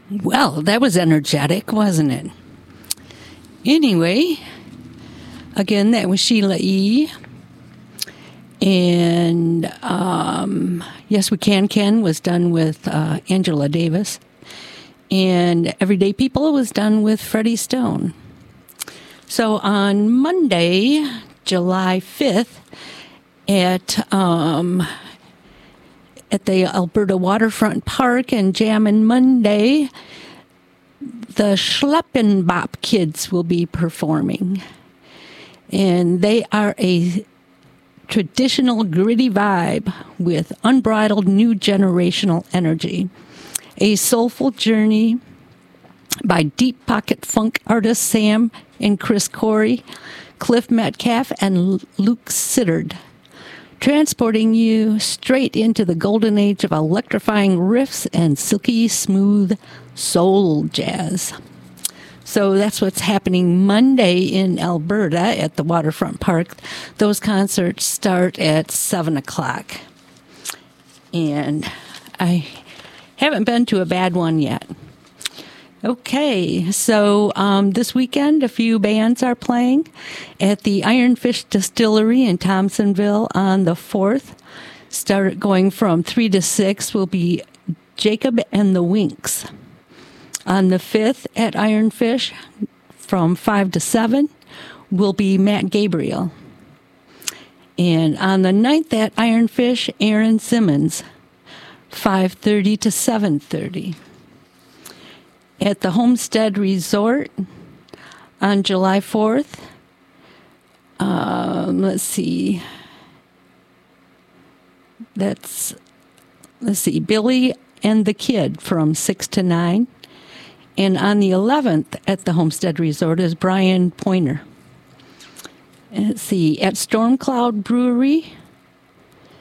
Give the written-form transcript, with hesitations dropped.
Well, that was energetic, wasn't it? Anyway, again, that was Sheila E. And Yes We Can Ken was done with Angela Davis. And Everyday People was done with Freddie Stone. So on Monday, July 5th, at the Alberta Waterfront Park and Jammin' Monday, the Schleppenbop Kids will be performing. And they are a traditional gritty vibe with unbridled new generational energy. A soulful journey by deep pocket funk artists Sam and Chris Corey, Cliff Metcalf, and Luke Sittard, transporting you straight into the golden age of electrifying riffs and silky smooth soul jazz. So that's what's happening Monday in Alberta at the Waterfront Park. Those concerts start at 7 o'clock. And I haven't been to a bad one yet. Okay, so this weekend, a few bands are playing at the Ironfish Distillery in Thompsonville on the 4th. Start going from 3 to 6 will be Jacob and the Winks. On the 5th at Ironfish, from 5 to 7, will be Matt Gabriel. And on the 9th at Ironfish, Aaron Simmons, 5:30 to 7:30. At the Homestead Resort on July 4th, Billy and the Kid from 6 to 9. And on the 11th at the Homestead Resort is Brian Pointer. At Storm Cloud Brewery